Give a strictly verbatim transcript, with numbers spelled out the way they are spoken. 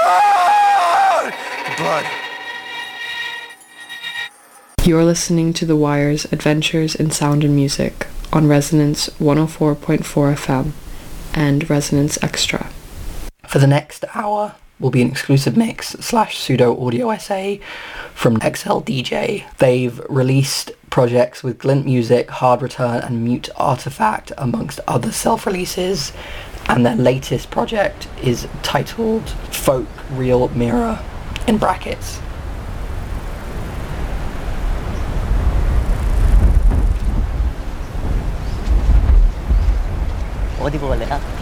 Blood. You're listening to The Wire's Adventures in Sound and Music on Resonance one oh four point four F M and Resonance Extra. For the next hour will be an exclusive mix slash pseudo audio essay from X L D J. They've released projects with Glint Music, Hard Return and Mute Artifact amongst other self-releases, and their latest project is titled Folk Real Mirror in brackets. वो दी बोल रहा